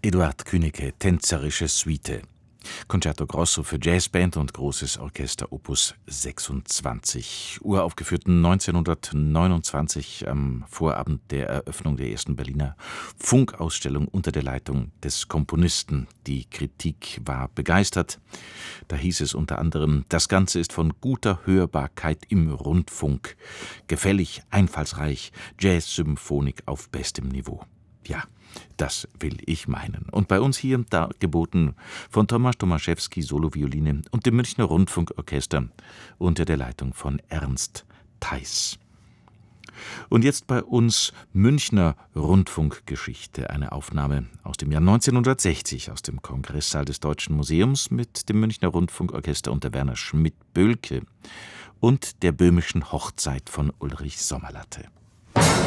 Eduard Künneke, tänzerische Suite. Concerto Grosso für Jazzband und großes Orchester Opus 26. Uraufgeführt 1929 am Vorabend der Eröffnung der ersten Berliner Funkausstellung unter der Leitung des Komponisten. Die Kritik war begeistert. Da hieß es unter anderem, das Ganze ist von guter Hörbarkeit im Rundfunk. Gefällig, einfallsreich, Jazz-Symphonik auf bestem Niveau. Ja, das will ich meinen. Und bei uns hier dargeboten von Tomasz Tomaszewski, Solovioline und dem Münchner Rundfunkorchester unter der Leitung von Ernst Theis. Und jetzt bei uns Münchner Rundfunkgeschichte, eine Aufnahme aus dem Jahr 1960 aus dem Kongresssaal des Deutschen Museums mit dem Münchner Rundfunkorchester unter Werner Schmidt-Bölke und der böhmischen Hochzeit von Ulrich Sommerlatte.